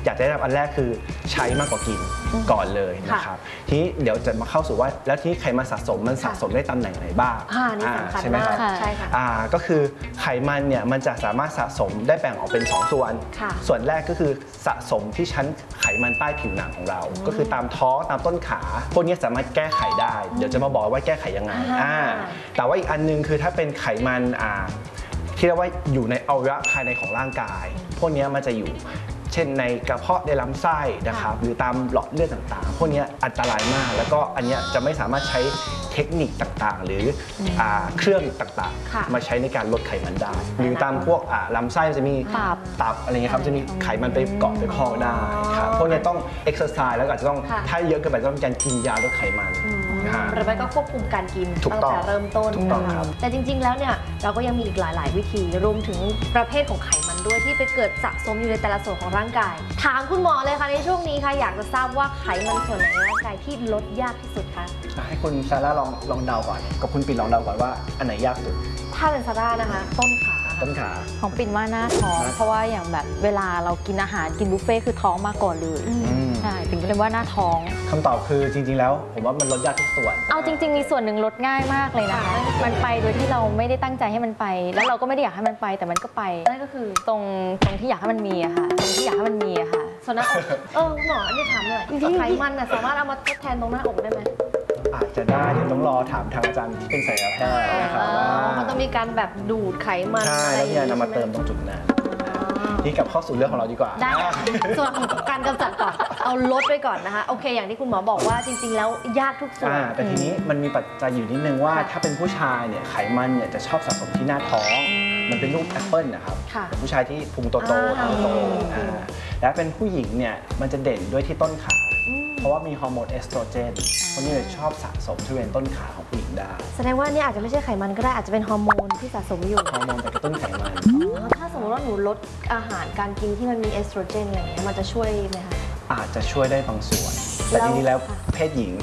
อยากจะแนะนำอันแรกคือใช้มากกว่ากินก่อนเลยนะครับทีนี้เดี๋ยวจะมาเข้าสู่ว่าแล้วที่ไขมันสะสมมันสะสมได้ตำแหน่งไหนบ้างนี่สำคัญมากใช่ค่ะก็คือไขมันเนี่ยมันจะสามารถสะสมได้แบ่งออกเป็น2ส่วนส่วนแรกก็คือสะสมที่ชั้นไขมันใต้ผิวหนังของเราก็คือตามท้องตามต้นขาพวกนี้สามารถแก้ไขได้เดี๋ยวจะมาบอกว่าแก้ไขยังไงแต่ว่าอีกอันนึงคือถ้าเป็นไขมันที่เรียกว่าอยู่ในอวัยวะภายในของร่างกายพวกนี้มันจะอยู่เช่นในกระเพาะในลำไส้นะครับหรือตามหลอดเลือดต่างๆพวกนี้อันตรายมากแล้วก็อันนี้จะไม่สามารถใช้เทคนิคต่างๆหรือเครื่องต่างๆมาใช้ในการลดไขมันได้หรือตามพวกลำไส้จะมีตับอะไรเงี้ยครับจะมีไขมันไปเกาะไปพอกได้ครับพวกนี้ต้องเอ็กซ์ไซส์แล้วก็อาจจะต้องถ้าเยอะเกินไปต้องการกินยาลดไขมันหรือไม่ก็ควบคุมการกินตั้งแต่เริ่มต้นแต่จริงๆแล้วเนี่ยเราก็ยังมีอีกหลายๆวิธีรวมถึงประเภทของไขมันด้วยที่ไปเกิดสะสมอยู่ในแต่ละส่วนของร่างกายถามคุณหมอเลยค่ะในช่วงนี้ค่ะอยากจะทราบว่าไขมันส่วนไหนในร่างกายที่ลดยากที่สุดคะให้คุณซาร่าลองเดาก่อนกับคุณปิ่นลองเดาก่อนว่าอันไหนยากสุดถ้าเป็นซาร่านะคะต้นขาของปิ่นว่าหน้าท้องเพราะว่าอย่างแบบเวลาเรากินอาหารกินบุฟเฟ่คือท้องมาก่อนเลยใช่ปิ่นก็เลยว่าหน้าท้องคำตอบคือจริงๆแล้วผมว่ามันลดยากทุกส่วนเอาจริงๆมีส่วนหนึ่งลดง่ายมากเลยนะคะมันไปโดยที่เราไม่ได้ตั้งใจให้มันไปแล้วเราก็ไม่ได้อยากให้มันไปแต่มันก็ไปนั่นก็คือตรงที่อยากให้มันมีอะค่ะตรงที่อยากให้มันมีอะค่ะส่วนหน้าอกหมออันนี้ถามเลยไขมันสามารถเอามาทดแทนตรงหน้าอกได้ไหมอาจจะได้เดี๋ยวต้องรอถามทางอาจารย์ที่เป็นศัลยแพทย์นะครับว่ามันต้องมีการแบบดูดไขมันใช่แล้วเนี่ยนำมาเติมตรงจุดนั้นที่กลับเข้าสู่เรื่องของเราดีกว่าได้ส่วนการกำจัดก่อนเอาลดไปก่อนนะคะโอเคอย่างที่คุณหมอบอกว่าจริงๆแล้วยากทุกส่วนแต่ทีนี้มันมีปัจจัยอยู่นิดนึงว่าถ้าเป็นผู้ชายเนี่ยไขมันเนี่ยจะชอบสะสมที่หน้าท้องมันเป็นรูปแอปเปิลนะครับเป็นผู้ชายที่พุงโตและเป็นผู้หญิงเนี่ยมันจะเด่นด้วยที่ต้นขาเพราะว่ามีฮอร์โมนเอสโตรเจนคนนี้ชอบสะสมที่เป็นต้นขาของผู้หญิงได้แสดงว่านี่อาจจะไม่ใช่ไขมันก็ได้อาจจะเป็นฮอร์โมนที่สะสมอยู่ฮอร์โมนไปกระตุ้นไขมันถ้าสมมติว่าหนูลดอาหารการกินที่มันมีเอสโตรเจนอะไรเงี้ยมันจะช่วยไหมคะอาจจะช่วยได้บางส่วนแต่จริงๆแล้วเพศหญิง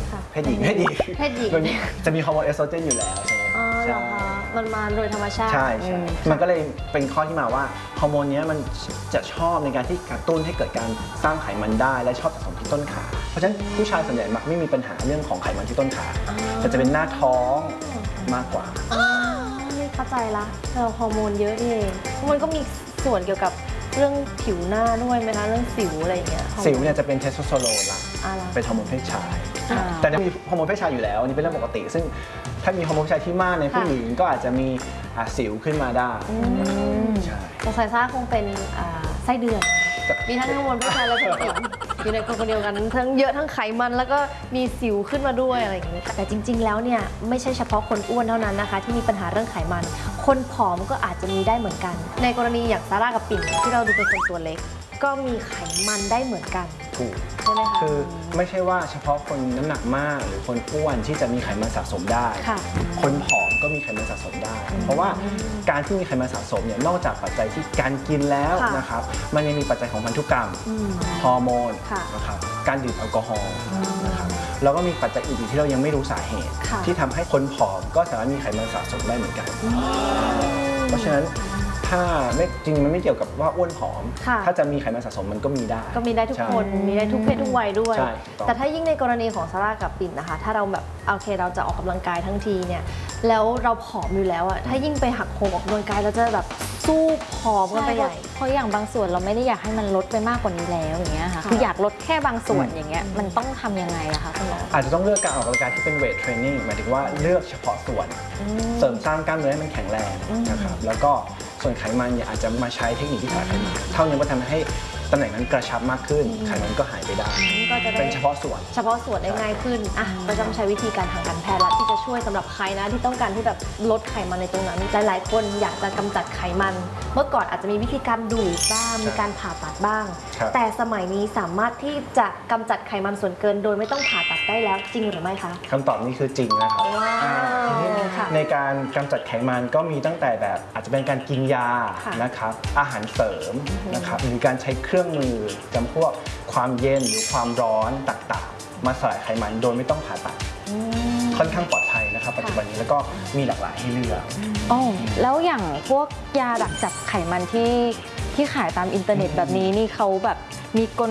จะมีฮอร์โมนเอสโตรเจนอยู่แล้วใช่ไหมใช่มันมาโดยธรรมชาติใช่มันก็เลยเป็นข้อที่มาว่าฮอร์โมนนี้มันจะชอบในการที่กระตุ้นให้เกิดการสร้างไขมันได้และชอบสะสมที่ต้นขาเพราะฉะนั้นผู้ชายส่วนใหญ่มักไม่มีปัญหาเรื่องของไขมันที่ต้นขาแต่จะเป็นหน้าท้องมากกว่าไม่เข้าใจละเราฮอร์โมนเยอะนี่เองมันก็มีส่วนเกี่ยวกับเรื่องผิวหน้าด้วยไหมคะเรื่องสิวอะไรอย่างเงี้ยสิวเนี่ยจะเป็นเทสโทสเตอโรนละเป็นฮอร์โมนเพศชายแต่ถ้ามีฮอร์โมนเพศชายอยู่แล้วอันนี้เป็นเรื่องปกติซึ่งถ้ามีฮอร์โมนเพศชายที่มากในผู้หญิงก็อาจจะมีสิวขึ้นมาได้ใช่สงสัยซ่าคงเป็นไส้เดือนมีทั้งฮอร์โมนเพศชายและเพศหญิงอยู่ในคนเดียวกันทั้งเยอะทั้งไขมันแล้วก็มีสิวขึ้นมาด้วยอะไรอย่างนี้แต่จริงๆแล้วเนี่ยไม่ใช่เฉพาะคนอ้วนเท่านั้นนะคะที่มีปัญหาเรื่องไขมันคนผอมก็อาจจะมีได้เหมือนกันในกรณีอย่างซาร่ากับปิ่นที่เราดูเป็นคนตัวเล็กก็มีไขมันได้เหมือนกันถูกใช่ไหมคะคือไม่ใช่ว่าเฉพาะคนน้ำหนักมากหรือคนอ้วนที่จะมีไขมันสะสมได้คนผอมก็มีไขมันสะสมได้เพราะว่าการที่มีไขมันสะสมเนี่ยนอกจากปัจจัยที่การกินแล้วนะครับมันยังมีปัจจัยของพันธุกรรมฮอร์โมนนะครับการดื่มแอลกอฮอล์นะครับแล้วก็มีปัจจัยอื่นที่เรายังไม่รู้สาเหตุที่ทำให้คนผอมก็สามารถมีไขมันสะสมได้เหมือนกันเพราะฉะนั้นถ้าไม่จริงมันไม่เกี่ยวกับว่าอ้วนผอมถ้าจะมีไขมันสะสมมันก็มีได้ทุกคนมีได้ทุกเพศทุกวัยด้วยแต่ถ้ายิ่งในกรณีของซาร่ากับปิ่นนะคะถ้าเราแบบโอเคเราจะออกกำลังกายทั้งทีเนี่ยแล้วเราผอมอยู่แล้วอะถ้ายิ่งไปหักโหมออกกำลังกายเราจะแบบสู้ผอมกันไปใหญ่เพราะอย่างบางส่วนเราไม่ได้อยากให้มันลดไปมากกว่านี้แล้วอย่างเงี้ยค่ะคืออยากลดแค่บางส่วนอย่างเงี้ยมันต้องทำยังไงอะคะคุณหมออาจจะต้องเลือกการออกกำลังกายที่เป็นเวทเทรนนิ่งหมายถึงว่าเลือกเฉพาะส่วนเสริมสร้างกล้ามเนื้อให้มันแข็งแรงนะครับแล้วก็ส่วนไขมันเนี่ยอาจจะมาใช้เทคนิคที่ถ่ายไขมันเท่านี้ก็ทำให้ตำแหน่งนั้นกระชับมากขึ้นไขมันก็หายไปได้เป็นเฉพาะส่วนได้ง่ายขึ้นก็ต้องใช้วิธีการทางการแพทย์และที่จะช่วยสำหรับใครนะที่ต้องการที่แบบลดไขมันในตรงนั้นหลายๆคนอยากจะกำจัดไขมันเมื่อก่อนอาจจะมีวิธีการดูดบ้างมีการผ่าตัดบ้างแต่สมัยนี้สามารถที่จะกำจัดไขมันส่วนเกินโดยไม่ต้องผ่าตัดได้แล้วจริงหรือไม่คะคำตอบนี้คือจริงนะครับในการกำจัดไขมันก็มีตั้งแต่แบบอาจจะเป็นการกินยานะครับอาหารเสริมนะครับหรือการใช้เครื่องมือจำพวกความเย็นหรือความร้อนต่างๆมาสลายไขมันโดยไม่ต้องผ่าตัดค่อนข้างปลอดภัยนะครับปัจจุบันนี้แล้วก็มีหลากหลายให้เลือกแล้วอย่างพวกยาดักจับไขมันที่ขายตามอินเทอร์เน็ตแบบนี้นี่เขาแบบมีกล